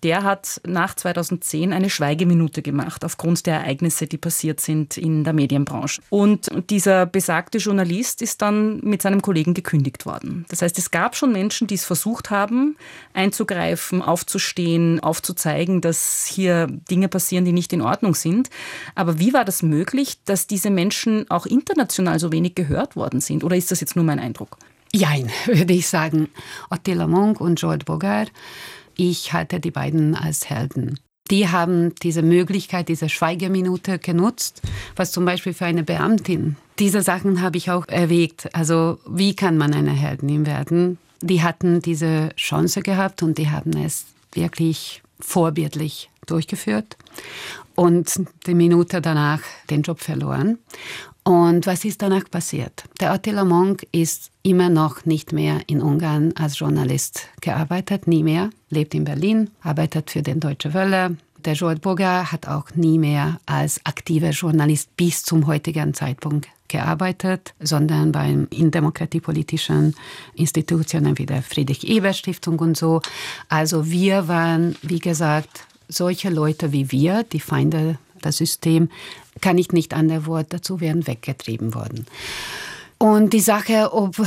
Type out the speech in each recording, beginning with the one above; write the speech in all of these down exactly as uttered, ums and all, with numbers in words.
der hat nach zweitausendzehn eine Schweigeminute gemacht aufgrund der Ereignisse, die passiert sind in der Medienbranche. Und dieser besagte Journalist ist dann mit seinem Kollegen gekündigt worden. Das heißt, es gab schon Menschen, die es versucht haben, einzugreifen, aufzustehen, aufzuzeigen, dass hier Dinge passieren, die nicht in Ordnung sind. Aber wie war das möglich, dass diese Menschen auch international so wenig gehört worden sind? Oder ist das jetzt nur mein Eindruck? Jein, würde ich sagen. Attila Monk und Zsolt Bogár, ich halte die beiden als Helden. Die haben diese Möglichkeit, diese Schweigeminute genutzt, was zum Beispiel für eine Beamtin. Diese Sachen habe ich auch erwägt. Also wie kann man eine Heldin werden? Die hatten diese Chance gehabt und die haben es wirklich vorbildlich durchgeführt und die Minute danach den Job verloren. Und was ist danach passiert? Der Attila Monk ist immer noch nicht mehr in Ungarn als Journalist gearbeitet, nie mehr, lebt in Berlin, arbeitet für den Deutsche Welle. Der Zsolt Bogár hat auch nie mehr als aktiver Journalist bis zum heutigen Zeitpunkt gearbeitet, sondern beim, in demokratiepolitischen Institutionen wie der Friedrich-Ebert-Stiftung und so. Also wir waren, wie gesagt, solche Leute wie wir, die Feinde des Systems, kann ich nicht an der Wort dazu, werden weggetrieben worden. Und die Sache, ob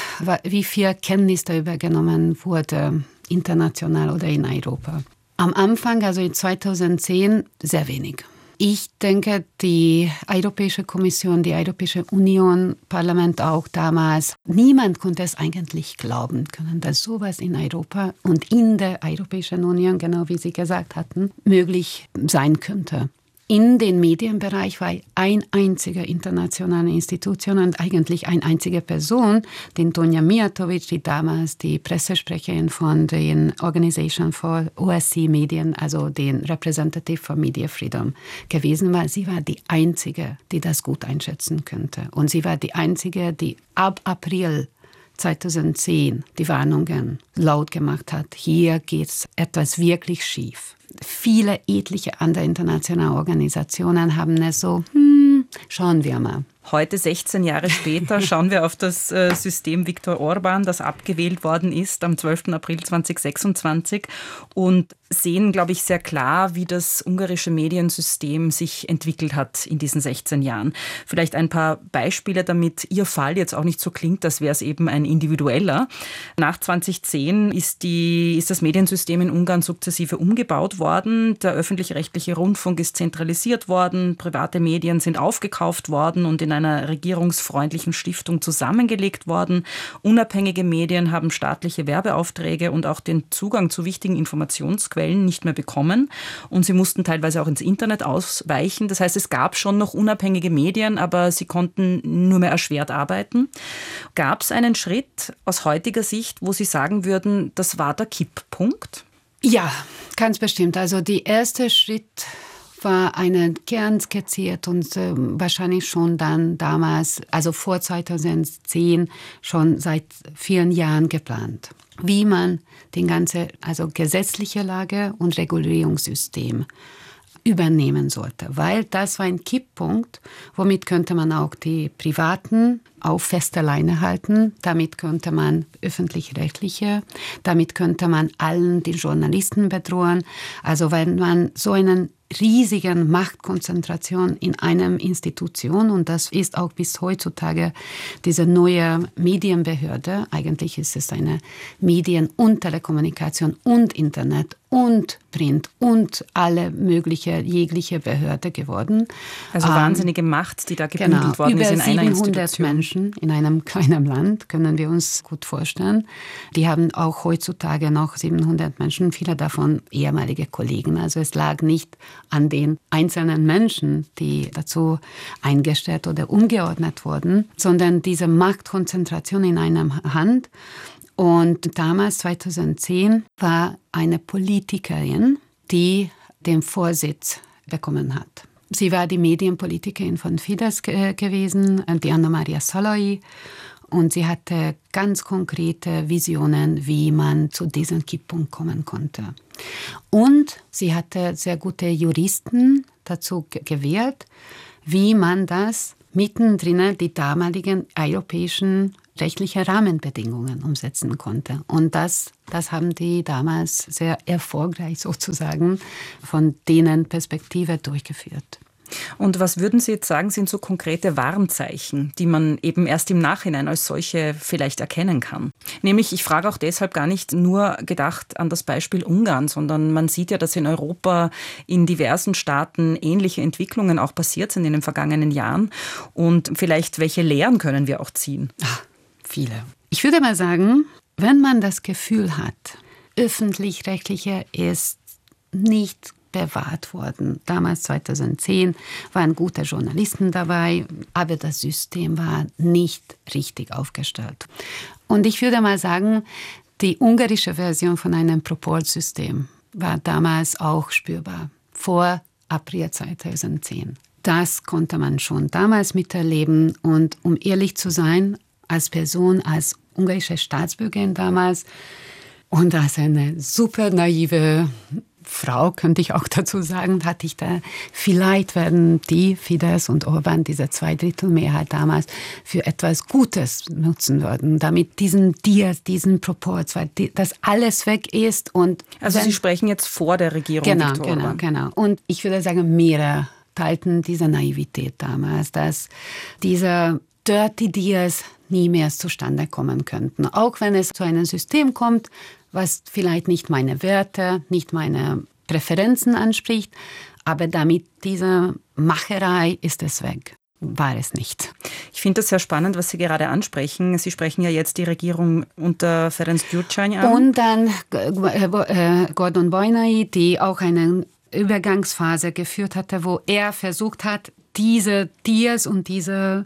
wie viel Kenntnis darüber genommen wurde, international oder in Europa. Am Anfang, also in zweitausendzehn, sehr wenig. Ich denke, die Europäische Kommission, die Europäische Union, Parlament auch damals, niemand konnte es eigentlich glauben können, dass sowas in Europa und in der Europäischen Union, genau wie Sie gesagt hatten, möglich sein könnte. In den Medienbereich war ein einziger internationale Institution und eigentlich eine einzige Person, die Tonja Mijatović, die damals die Pressesprecherin von den Organization for O S C Medien, also den Representative for Media Freedom gewesen war. Sie war die einzige, die das gut einschätzen könnte. Und sie war die einzige, die ab April zweitausendzehn die Warnungen laut gemacht hat. Hier geht etwas wirklich schief. Viele etliche andere internationale Organisationen haben es so, hm, schauen wir mal. Heute, sechzehn Jahre später, schauen wir auf das äh, System Viktor Orbán, das abgewählt worden ist am zwölften April zweitausendsechsundzwanzig und sehen, glaube ich, sehr klar, wie das ungarische Mediensystem sich entwickelt hat in diesen sechzehn Jahren. Vielleicht ein paar Beispiele, damit Ihr Fall jetzt auch nicht so klingt, als wäre es eben ein individueller. Nach zweitausendzehn ist, die, ist das Mediensystem in Ungarn sukzessive umgebaut worden. Der öffentlich-rechtliche Rundfunk ist zentralisiert worden, private Medien sind aufgekauft worden und in einer regierungsfreundlichen Stiftung zusammengelegt worden. Unabhängige Medien haben staatliche Werbeaufträge und auch den Zugang zu wichtigen Informationsquellen nicht mehr bekommen. Und sie mussten teilweise auch ins Internet ausweichen. Das heißt, es gab schon noch unabhängige Medien, aber sie konnten nur mehr erschwert arbeiten. Gab es einen Schritt aus heutiger Sicht, wo Sie sagen würden, das war der Kipppunkt? Ja, ganz bestimmt. Also der erste Schritt war eine gern skizziert und äh, wahrscheinlich schon dann damals, also vor zweitausendzehn, schon seit vielen Jahren geplant, wie man den ganzen, also gesetzliche Lage und Regulierungssystem übernehmen sollte, weil das war ein Kipppunkt, womit könnte man auch die Privaten auf fester Leine halten, damit könnte man öffentlich-rechtliche, damit könnte man allen die Journalisten bedrohen. Also wenn man so einen riesigen Machtkonzentration in einer Institution, und das ist auch bis heutzutage diese neue Medienbehörde, eigentlich ist es eine Medien- und Telekommunikation und Internet und Print und alle mögliche, jegliche Behörde geworden. Also ähm, wahnsinnige Macht, die da gebündelt genau, worden ist in einer Institution. Über siebenhundert Menschen in einem kleinen Land, können wir uns gut vorstellen. Die haben auch heutzutage noch siebenhundert Menschen, viele davon ehemalige Kollegen. Also es lag nicht an den einzelnen Menschen, die dazu eingestellt oder umgeordnet wurden, sondern diese Machtkonzentration in einer Hand. Und damals, zweitausendzehn, war eine Politikerin, die den Vorsitz bekommen hat. Sie war die Medienpolitikerin von Fidesz ge- gewesen, die Anna-Maria Szalai. Und sie hatte ganz konkrete Visionen, wie man zu diesem Kipppunkt kommen konnte. Und sie hatte sehr gute Juristen dazu ge- gewählt, wie man das mittendrin die damaligen europäischen rechtliche Rahmenbedingungen umsetzen konnte. Und das, das haben die damals sehr erfolgreich sozusagen von denen Perspektive durchgeführt. Und was würden Sie jetzt sagen, sind so konkrete Warnzeichen, die man eben erst im Nachhinein als solche vielleicht erkennen kann? Nämlich, ich frage auch deshalb gar nicht nur gedacht an das Beispiel Ungarn, sondern man sieht ja, dass in Europa in diversen Staaten ähnliche Entwicklungen auch passiert sind in den vergangenen Jahren. Und vielleicht, welche Lehren können wir auch ziehen? Ach, viele. Ich würde mal sagen, wenn man das Gefühl hat, öffentlich-rechtliche ist nicht bewahrt worden. Damals, zweitausendzehn, waren gute Journalisten dabei, aber das System war nicht richtig aufgestellt. Und ich würde mal sagen, die ungarische Version von einem Proporzsystem war damals auch spürbar, vor April zweitausendzehn. Das konnte man schon damals miterleben. Und um ehrlich zu sein, als Person, als ungarische Staatsbürgerin damals und als eine super naive Frau, könnte ich auch dazu sagen, hatte ich da, vielleicht werden die Fidesz und Orbán, diese Zweidrittelmehrheit damals, für etwas Gutes nutzen würden, damit diesen Dias, diesen Proport, dass alles weg ist. Und also wenn, Sie sprechen jetzt vor der Regierung genau, Viktor genau, Orbán. Genau. Und ich würde sagen, mehrere teilten diese Naivität damals, dass diese Dirty Deals nie mehr zustande kommen könnten. Auch wenn es zu einem System kommt, was vielleicht nicht meine Werte, nicht meine Präferenzen anspricht, aber damit diese Macherei ist es weg. War es nicht. Ich finde das sehr spannend, was Sie gerade ansprechen. Sie sprechen ja jetzt die Regierung unter Ferenc Gyurcsány an. Und dann Gordon Bajnai, die auch eine Übergangsphase geführt hatte, wo er versucht hat, diese Deals und diese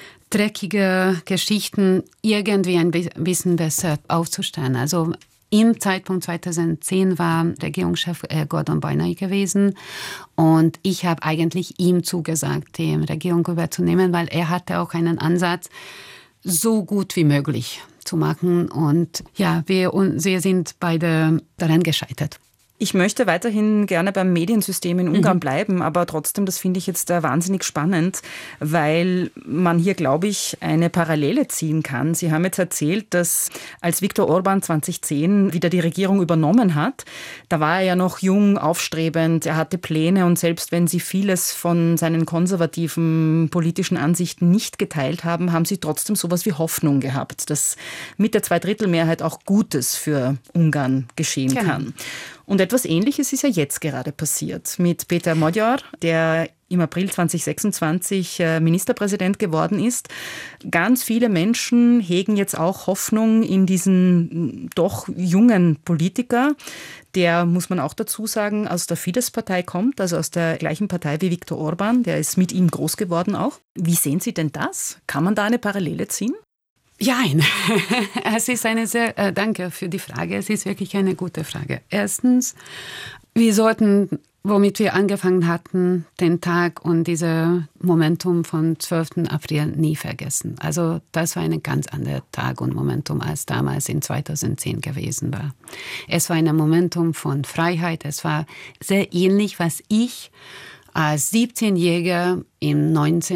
dreckige Geschichten irgendwie ein bisschen besser aufzustellen. Also im Zeitpunkt zweitausendzehn war Regierungschef Gordon Bajnai gewesen und ich habe eigentlich ihm zugesagt, die Regierung überzunehmen, weil er hatte auch einen Ansatz, so gut wie möglich zu machen. Und ja, wir, wir sind beide daran gescheitert. Ich möchte weiterhin gerne beim Mediensystem in Ungarn Mhm. bleiben, aber trotzdem, das finde ich jetzt wahnsinnig spannend, weil man hier, glaube ich, eine Parallele ziehen kann. Sie haben jetzt erzählt, dass als Viktor Orbán zweitausendzehn wieder die Regierung übernommen hat, da war er ja noch jung, aufstrebend, er hatte Pläne und selbst wenn Sie vieles von seinen konservativen politischen Ansichten nicht geteilt haben, haben Sie trotzdem sowas wie Hoffnung gehabt, dass mit der Zweidrittelmehrheit auch Gutes für Ungarn geschehen Genau. kann. Und etwas Ähnliches ist ja jetzt gerade passiert mit Péter Magyar, der im April zweitausendsechsundzwanzig Ministerpräsident geworden ist. Ganz viele Menschen hegen jetzt auch Hoffnung in diesen doch jungen Politiker, der, muss man auch dazu sagen, aus der Fidesz-Partei kommt, also aus der gleichen Partei wie Viktor Orbán, der ist mit ihm groß geworden auch. Wie sehen Sie denn das? Kann man da eine Parallele ziehen? Nein, es ist eine sehr, äh, danke für die Frage, es ist wirklich eine gute Frage. Erstens, wir sollten, womit wir angefangen hatten, den Tag und dieses Momentum vom zwölften April nie vergessen. Also das war ein ganz anderer Tag und Momentum, als damals in zweitausendzehn gewesen war. Es war ein Momentum von Freiheit, es war sehr ähnlich, was ich als siebzehnjähriger in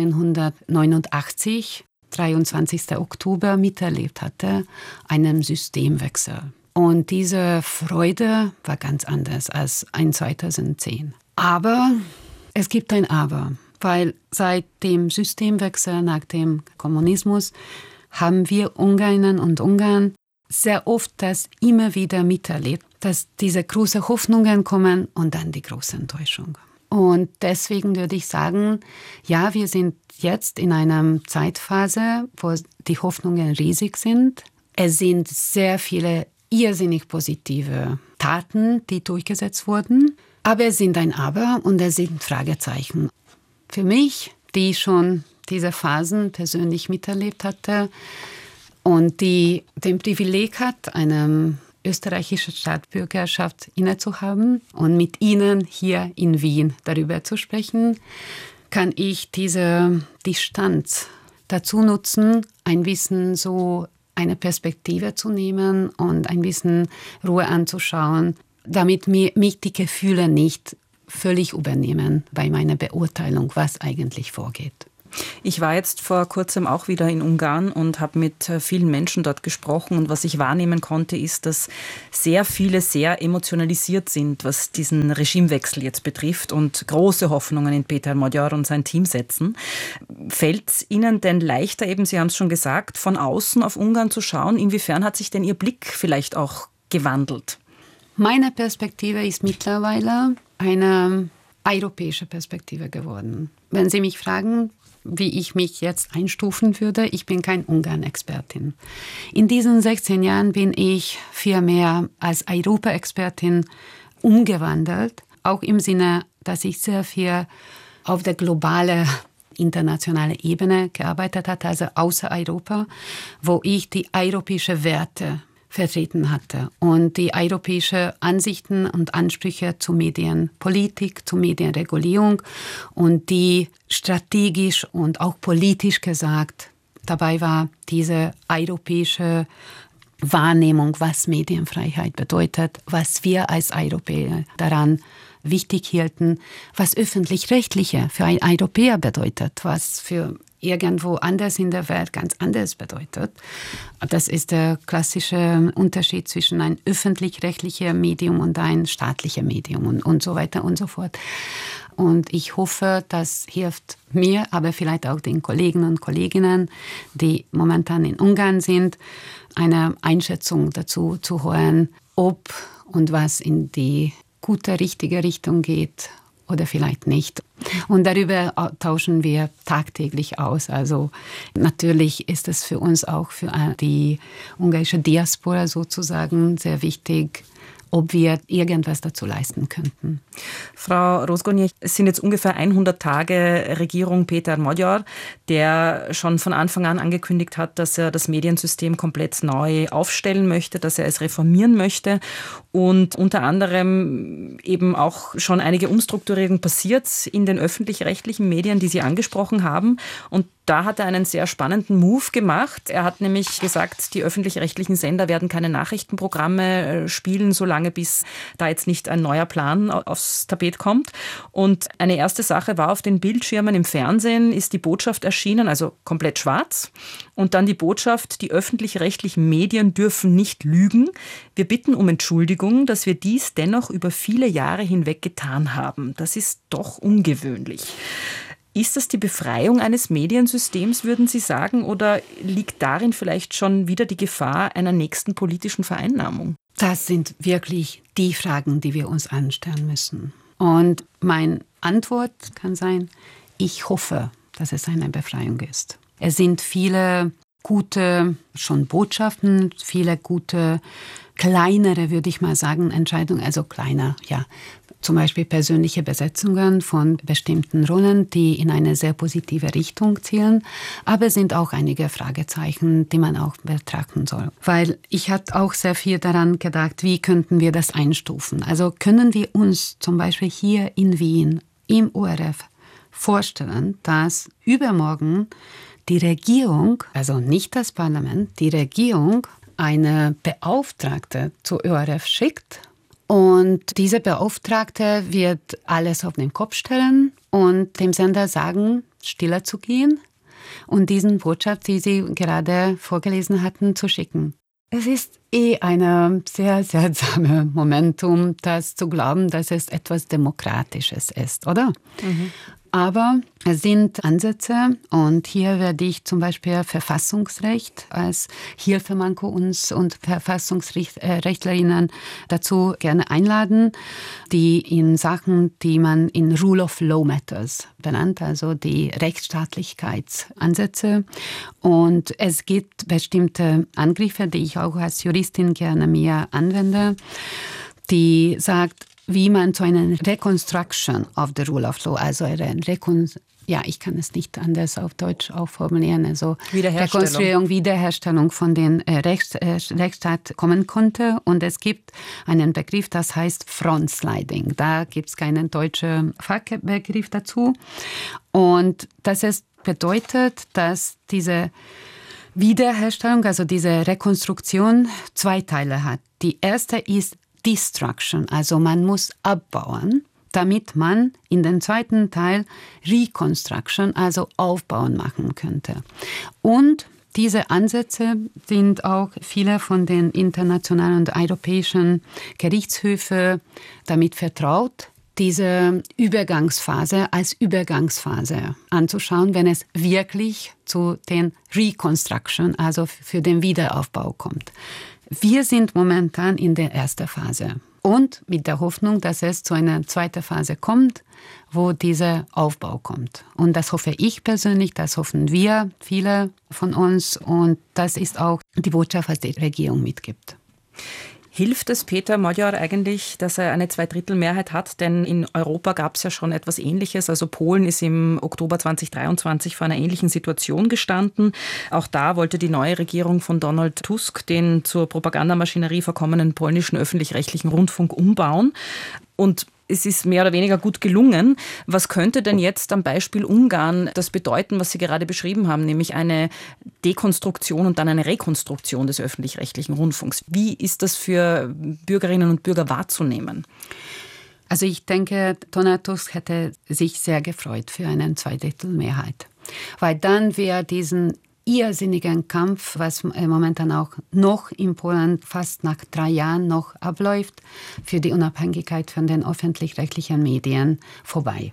neunzehnhundertneunundachtzig dreiundzwanzigsten Oktober miterlebt hatte, einen Systemwechsel. Und diese Freude war ganz anders als in zweitausendzehn. Aber es gibt ein Aber, weil seit dem Systemwechsel nach dem Kommunismus haben wir Ungarinnen und Ungarn sehr oft das immer wieder miterlebt, dass diese großen Hoffnungen kommen und dann die große Enttäuschung. Und deswegen würde ich sagen, ja, wir sind jetzt in einer Zeitphase, wo die Hoffnungen riesig sind. Es sind sehr viele irrsinnig positive Taten, die durchgesetzt wurden. Aber es sind ein Aber und es sind Fragezeichen. Für mich, die schon diese Phasen persönlich miterlebt hatte und die den Privileg hat, einem österreichische Staatsbürgerschaft innezuhaben und mit Ihnen hier in Wien darüber zu sprechen, kann ich diese Distanz dazu nutzen, ein bisschen so eine Perspektive zu nehmen und ein bisschen Ruhe anzuschauen, damit mir, mich die Gefühle nicht völlig übernehmen bei meiner Beurteilung, was eigentlich vorgeht. Ich war jetzt vor kurzem auch wieder in Ungarn und habe mit vielen Menschen dort gesprochen. Und was ich wahrnehmen konnte, ist, dass sehr viele sehr emotionalisiert sind, was diesen Regimewechsel jetzt betrifft und große Hoffnungen in Péter Magyar und sein Team setzen. Fällt es Ihnen denn leichter, eben, Sie haben es schon gesagt, von außen auf Ungarn zu schauen? Inwiefern hat sich denn Ihr Blick vielleicht auch gewandelt? Meine Perspektive ist mittlerweile eine europäische Perspektive geworden. Wenn Sie mich fragen, wie ich mich jetzt einstufen würde, ich bin kein Ungarn-Expertin. In diesen sechzehn Jahren bin ich vielmehr als Europa-Expertin umgewandelt, auch im Sinne, dass ich sehr viel auf der globalen, internationalen Ebene gearbeitet habe, also außer Europa, wo ich die europäischen Werte vertreten hatte und die europäischen Ansichten und Ansprüche zur Medienpolitik, zur Medienregulierung und die strategisch und auch politisch gesagt dabei war, diese europäische Wahrnehmung, was Medienfreiheit bedeutet, was wir als Europäer daran wichtig hielten, was öffentlich-rechtliche für einen Europäer bedeutet, was für irgendwo anders in der Welt ganz anders bedeutet. Das ist der klassische Unterschied zwischen ein öffentlich-rechtliches Medium und ein staatliches Medium und, und so weiter und so fort. Und ich hoffe, das hilft mir, aber vielleicht auch den Kollegen und Kolleginnen, die momentan in Ungarn sind, eine Einschätzung dazu zu hören, ob und was in die gute, richtige Richtung geht oder vielleicht nicht. Und darüber tauschen wir tagtäglich aus. Also natürlich ist es für uns auch für die ungarische Diaspora sozusagen sehr wichtig, ob wir irgendwas dazu leisten könnten. Frau Rozgonyi, es sind jetzt ungefähr hundert Tage Regierung Péter Magyar, der schon von Anfang an angekündigt hat, dass er das Mediensystem komplett neu aufstellen möchte, dass er es reformieren möchte und unter anderem eben auch schon einige Umstrukturierungen passiert in den öffentlich-rechtlichen Medien, die Sie angesprochen haben. Und da hat er einen sehr spannenden Move gemacht. Er hat nämlich gesagt, die öffentlich-rechtlichen Sender werden keine Nachrichtenprogramme spielen, solange bis da jetzt nicht ein neuer Plan aufs Tapet kommt. Und eine erste Sache war, auf den Bildschirmen im Fernsehen ist die Botschaft erschienen, also komplett schwarz. Und dann die Botschaft, die öffentlich-rechtlichen Medien dürfen nicht lügen. Wir bitten um Entschuldigung, dass wir dies dennoch über viele Jahre hinweg getan haben. Das ist doch ungewöhnlich. Ist das die Befreiung eines Mediensystems, würden Sie sagen, oder liegt darin vielleicht schon wieder die Gefahr einer nächsten politischen Vereinnahmung? Das sind wirklich die Fragen, die wir uns anstellen müssen. Und meine Antwort kann sein, ich hoffe, dass es eine Befreiung ist. Es sind viele gute schon Botschaften, viele gute, kleinere, würde ich mal sagen, Entscheidungen, also kleiner, ja. Zum Beispiel persönliche Besetzungen von bestimmten Rollen, die in eine sehr positive Richtung zielen. Aber es sind auch einige Fragezeichen, die man auch betrachten soll. Weil ich habe auch sehr viel daran gedacht, wie könnten wir das einstufen. Also können wir uns zum Beispiel hier in Wien im O R F vorstellen, dass übermorgen die Regierung, also nicht das Parlament, die Regierung eine Beauftragte zu O R F schickt. Und diese Beauftragte wird alles auf den Kopf stellen und dem Sender sagen, stiller zu gehen und diesen Botschaft, die Sie gerade vorgelesen hatten, zu schicken. Es ist eh ein sehr seltsames Momentum, das zu glauben, dass es etwas Demokratisches ist, oder? Mhm. Aber es sind Ansätze und hier werde ich zum Beispiel Verfassungsrecht als Hilfemanko uns und Verfassungsrechtlerinnen dazu gerne einladen, die in Sachen, die man in Rule of Law Matters benannt, also die Rechtsstaatlichkeitsansätze. Und es gibt bestimmte Angriffe, die ich auch als Juristin gerne mir anwende, die sagt, wie man zu einer Reconstruction of the Rule of Law, also eine Rekon ja, ich kann es nicht anders auf Deutsch auch formulieren, also Wiederherstellung. Rekonstruierung, Wiederherstellung von den äh, Rechts, äh, Rechtsstaat kommen konnte. Und es gibt einen Begriff, das heißt Frontsliding. Da gibt es keinen deutschen Fachbegriff dazu. Und das ist, bedeutet, dass diese Wiederherstellung, also diese Rekonstruktion, zwei Teile hat. Die erste ist Destruction, also man muss abbauen. damit man in den zweiten Teil Reconstruction, also Aufbauen machen könnte. Und diese Ansätze sind auch viele von den internationalen und europäischen Gerichtshöfen damit vertraut, diese Übergangsphase als Übergangsphase anzuschauen, wenn es wirklich zu den Reconstruction, also für den Wiederaufbau kommt. Wir sind momentan in der ersten Phase und mit der Hoffnung, dass es zu einer zweiten Phase kommt, wo dieser Aufbau kommt. Und das hoffe ich persönlich, das hoffen wir, viele von uns, und das ist auch die Botschaft, was die Regierung mitgibt. Hilft es Peter Magyar eigentlich, dass er eine Zweidrittelmehrheit hat? Denn in Europa gab es ja schon etwas Ähnliches. Also Polen ist im Oktober zweitausenddreiundzwanzig vor einer ähnlichen Situation gestanden. Auch da wollte die neue Regierung von Donald Tusk den zur Propagandamaschinerie verkommenen polnischen öffentlich-rechtlichen Rundfunk umbauen. Und es ist mehr oder weniger gut gelungen. Was könnte denn jetzt am Beispiel Ungarn das bedeuten, was Sie gerade beschrieben haben, nämlich eine Dekonstruktion und dann eine Rekonstruktion des öffentlich-rechtlichen Rundfunks? Wie ist das für Bürgerinnen und Bürger wahrzunehmen? Also ich denke, Donald Tusk hätte sich sehr gefreut für eine Zweidrittelmehrheit, weil dann wäre diesen irrsinnigen Kampf, was momentan auch noch in Polen fast nach drei Jahren noch abläuft, für die Unabhängigkeit von den öffentlich-rechtlichen Medien vorbei.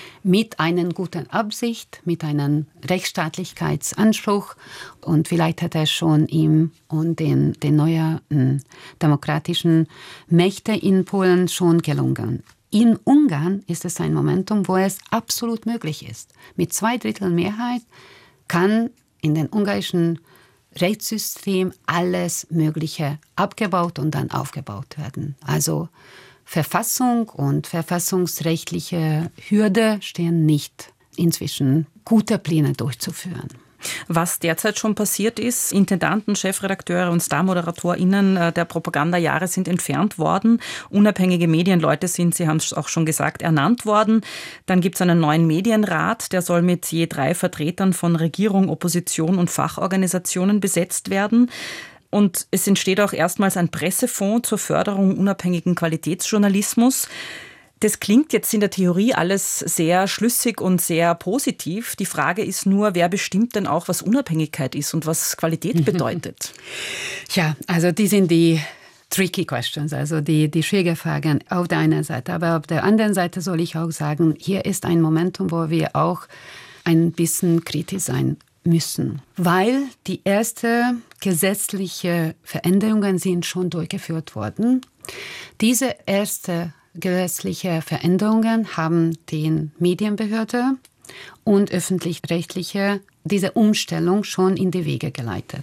Mit einer guten Absicht, mit einem Rechtsstaatlichkeitsanspruch, und vielleicht hat er schon ihm und den, den neuen demokratischen Mächten in Polen schon gelungen. In Ungarn ist es ein Momentum, wo es absolut möglich ist. Mit zwei Drittel Mehrheit kann in den ungarischen Rechtssystem alles Mögliche abgebaut und dann aufgebaut werden. Also Verfassung und verfassungsrechtliche Hürde stehen nicht inzwischen, gute Pläne durchzuführen. Was derzeit schon passiert ist, Intendanten, Chefredakteure und StarmoderatorInnen der Propagandajahre sind entfernt worden. Unabhängige Medienleute sind, Sie haben es auch schon gesagt, ernannt worden. Dann gibt es einen neuen Medienrat, der soll mit je drei Vertretern von Regierung, Opposition und Fachorganisationen besetzt werden. Und es entsteht auch erstmals ein Pressefonds zur Förderung unabhängigen Qualitätsjournalismus. Das klingt jetzt in der Theorie alles sehr schlüssig und sehr positiv. Die Frage ist nur, wer bestimmt denn auch, was Unabhängigkeit ist und was Qualität bedeutet? Ja, also die sind die tricky questions, also die, die schwierigen Fragen auf der einen Seite. Aber auf der anderen Seite soll ich auch sagen, hier ist ein Momentum, wo wir auch ein bisschen kritisch sein müssen. Weil die ersten gesetzlichen Veränderungen sind schon durchgeführt worden. Diese erste gesetzliche Veränderungen haben die Medienbehörde und öffentlich-rechtliche diese Umstellung schon in die Wege geleitet.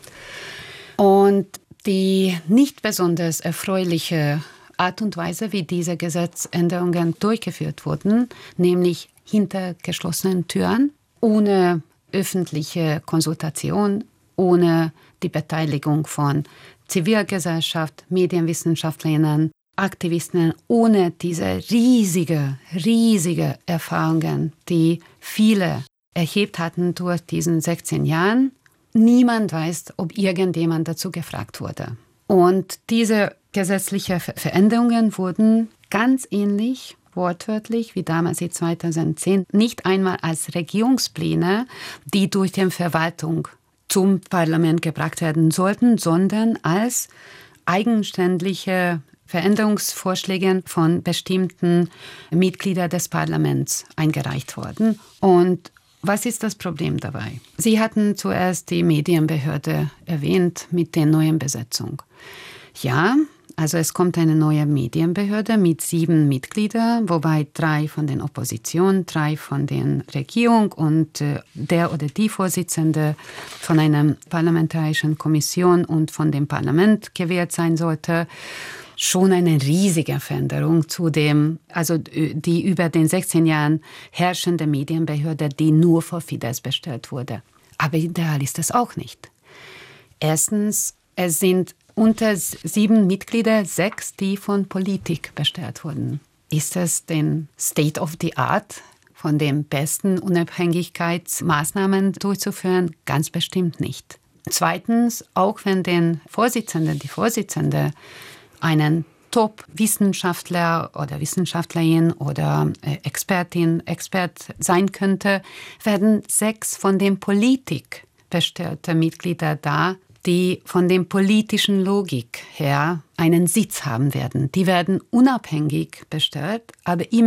Und die nicht besonders erfreuliche Art und Weise, wie diese Gesetzänderungen durchgeführt wurden, nämlich hinter geschlossenen Türen, ohne öffentliche Konsultation, ohne die Beteiligung von Zivilgesellschaft, Medienwissenschaftlern, Aktivisten, ohne diese riesige, riesige Erfahrungen, die viele erhebt hatten durch diesen sechzehn Jahren. Niemand weiß, ob irgendjemand dazu gefragt wurde. Und diese gesetzlichen Veränderungen wurden ganz ähnlich, wortwörtlich, wie damals in zweitausendzehn, nicht einmal als Regierungspläne, die durch die Verwaltung zum Parlament gebracht werden sollten, sondern als eigenständige Veränderungsvorschläge von bestimmten Mitgliedern des Parlaments eingereicht worden. Und was ist das Problem dabei? Sie hatten zuerst die Medienbehörde erwähnt mit der neuen Besetzung. Ja, also es kommt eine neue Medienbehörde mit sieben Mitgliedern, wobei drei von der Opposition, drei von der Regierung und der oder die Vorsitzende von einer parlamentarischen Kommission und von dem Parlament gewählt sein sollte. Schon eine riesige Veränderung zu dem, also die über den sechzehn Jahren herrschende Medienbehörde, die nur vor Fidesz bestellt wurde. Aber ideal ist es auch nicht. Erstens, es sind unter sieben Mitglieder sechs, die von Politik bestellt wurden. Ist es den State of the Art, von den besten Unabhängigkeitsmaßnahmen durchzuführen? Ganz bestimmt nicht. Zweitens, auch wenn den Vorsitzenden, die Vorsitzende einen Top-Wissenschaftler oder Wissenschaftlerin oder Expertin, Expert sein könnte, werden sechs von den Politik bestellte Mitglieder da, die von der politischen Logik her einen Sitz haben werden. Die werden unabhängig bestellt, aber immer